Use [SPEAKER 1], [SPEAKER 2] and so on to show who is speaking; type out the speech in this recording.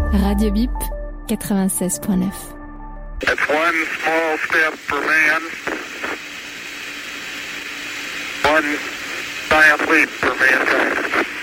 [SPEAKER 1] Radio Bip 96.9.
[SPEAKER 2] It's one small step for man, one giant leap for mankind.